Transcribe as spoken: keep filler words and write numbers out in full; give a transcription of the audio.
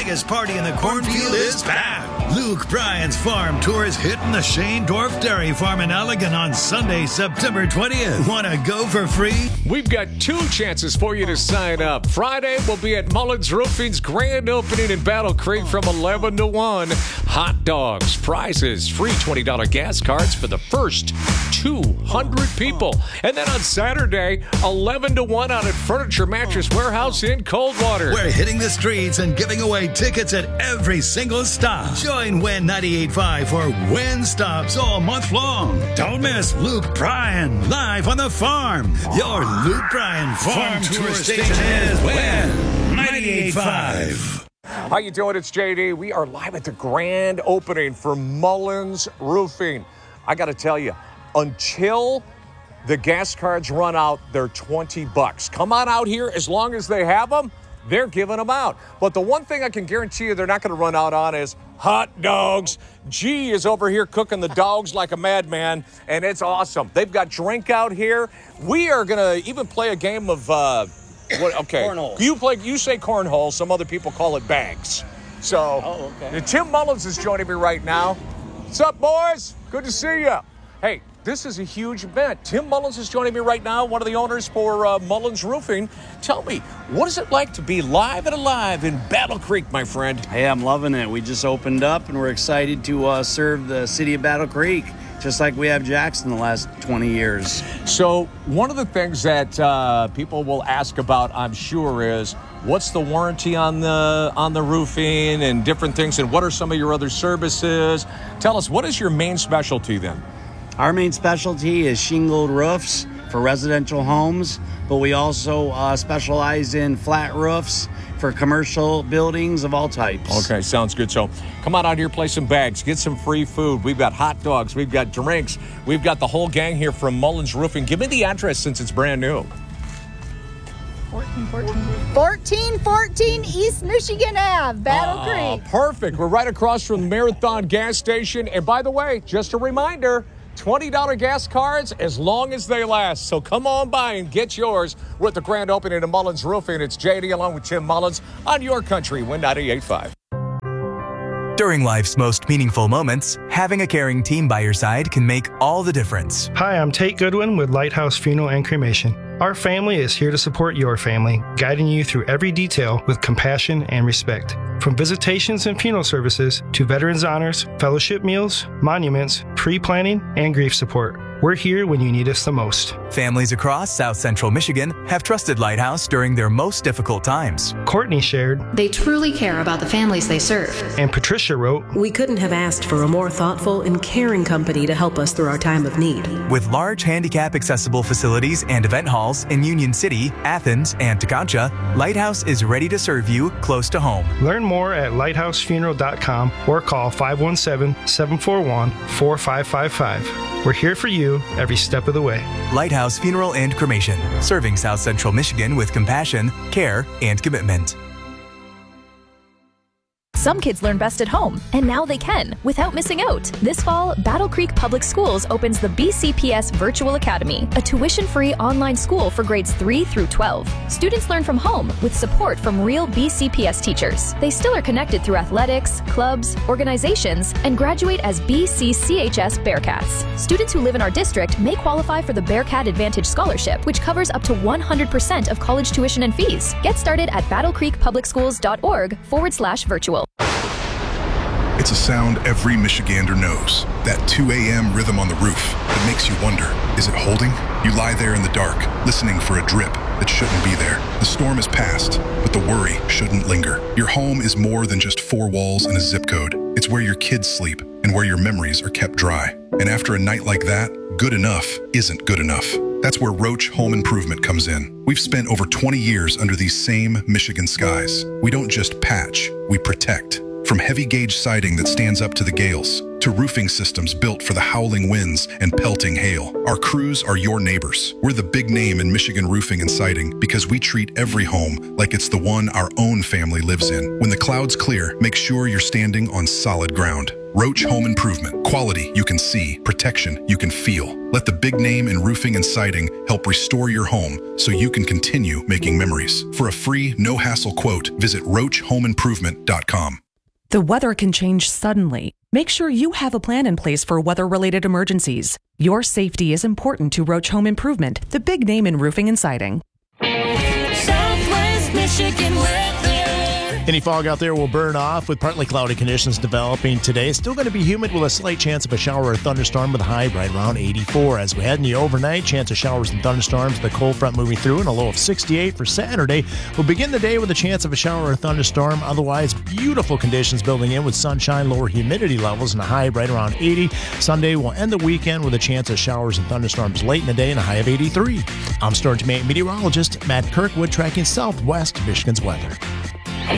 biggest party in the cornfield is back. Luke Bryan's Farm Tour is hitting the Shane Dorf Dairy Farm in Allegan on Sunday, September twentieth. Want to go for free? We've got two chances for you to sign up. Friday, we'll be at Mullins Roofing's grand opening in Battle Creek from eleven to one. Hot dogs, prizes, free twenty dollars gas cards for the first two hundred people. And then on Saturday, eleven to one out at Furniture Mattress Warehouse in Coldwater. We're hitting the streets and giving away tickets at every single stop. Join Win ninety-eight point five for Win Stops all month long. Don't miss Luke Bryan live on the farm. Your Luke Bryan Farm, farm Tour station is Win ninety-eight point five. How you doing? It's J D. We are live at the grand opening for Mullins Roofing. I got to tell you, until the gas cards run out, they're twenty bucks. Come on out here. As long as they have them, they're giving them out. But the one thing I can guarantee you they're not going to run out on is hot dogs. G is over here cooking the dogs like a madman, and it's awesome. They've got drink out here. We are going to even play a game of, uh, what? Okay. Cornhole. You play. You say cornhole. Some other people call it bags. So, oh, okay. Tim Mullins is joining me right now. What's up, boys? Good to see you. Hey, this is a huge event. Tim Mullins is joining me right now, one of the owners for uh, Mullins Roofing. Tell me, what is it like to be live and alive in Battle Creek, my friend? Hey, I'm loving it. We just opened up, and we're excited to uh, serve the city of Battle Creek, just like we have Jackson the last twenty years. So one of the things that uh, people will ask about, I'm sure, is what's the warranty on the on the roofing and different things, and what are some of your other services? Tell us, what is your main specialty then? Our main specialty is shingled roofs for residential homes, but we also uh, specialize in flat roofs for commercial buildings of all types. Okay, sounds good. So come on out here, play some bags, get some free food. We've got hot dogs, we've got drinks, we've got the whole gang here from Mullins Roofing. Give me the address since it's brand new. fourteen fourteen fourteen fourteen East Michigan Avenue, Battle uh, Creek. Perfect. We're right across from the Marathon gas station. And by the way, just a reminder, twenty dollars gas cards as long as they last. So come on by and get yours. We're at the grand opening of Mullins Roofing. It's J D along with Tim Mullins on your country, Win ninety-eight point five. During life's most meaningful moments, having a caring team by your side can make all the difference. Hi, I'm Tate Goodwin with Lighthouse Funeral and Cremation. Our family is here to support your family, guiding you through every detail with compassion and respect. From visitations and funeral services to veterans honors, fellowship meals, monuments, pre-planning, and grief support. We're here when you need us the most. Families across South Central Michigan have trusted Lighthouse during their most difficult times. Courtney shared, "They truly care about the families they serve." And Patricia wrote, "We couldn't have asked for a more thoughtful and caring company to help us through our time of need." With large handicap-accessible facilities and event halls in Union City, Athens, and Tekonsha, Lighthouse is ready to serve you close to home. Learn more at lighthouse funeral dot com or call five one seven, seven four one, four five five five. We're here for you every step of the way. Lighthouse Funeral and Cremation, serving South Central Michigan with compassion, care, and commitment. Some kids learn best at home, and now they can, without missing out. This fall, Battle Creek Public Schools opens the B C P S Virtual Academy, a tuition-free online school for grades three through twelve. Students learn from home with support from real B C P S teachers. They still are connected through athletics, clubs, organizations, and graduate as B C C H S Bearcats. Students who live in our district may qualify for the Bearcat Advantage Scholarship, which covers up to one hundred percent of college tuition and fees. Get started at battlecreekpublicschools.org forward slash virtual. It's a sound every Michigander knows. That two a.m. rhythm on the roof that makes you wonder, is it holding? You lie there in the dark, listening for a drip that shouldn't be there. The storm is past, but the worry shouldn't linger. Your home is more than just four walls and a zip code. It's where your kids sleep and where your memories are kept dry. And after a night like that, good enough isn't good enough. That's where Roach Home Improvement comes in. We've spent over twenty years under these same Michigan skies. We don't just patch, we protect. From heavy gauge siding that stands up to the gales, to roofing systems built for the howling winds and pelting hail. Our crews are your neighbors. We're the big name in Michigan roofing and siding because we treat every home like it's the one our own family lives in. When the clouds clear, make sure you're standing on solid ground. Roach Home Improvement. Quality you can see, protection you can feel. Let the big name in roofing and siding help restore your home so you can continue making memories. For a free, no-hassle quote, visit roach home improvement dot com. The weather can change suddenly. Make sure you have a plan in place for weather-related emergencies. Your safety is important to Roach Home Improvement, the big name in roofing and siding. Southwest Michigan weather. Any fog out there will burn off with partly cloudy conditions developing today. It's still going to be humid with a slight chance of a shower or thunderstorm with a high right around eighty-four. As we head in the overnight, chance of showers and thunderstorms, the cold front moving through and a low of sixty-eight for Saturday. We'll begin the day with a chance of a shower or thunderstorm. Otherwise, beautiful conditions building in with sunshine, lower humidity levels, and a high right around eighty. Sunday will end the weekend with a chance of showers and thunderstorms late in the day and a high of eighty-three. I'm Storage Meteorologist Matt Kirkwood tracking Southwest Michigan's weather.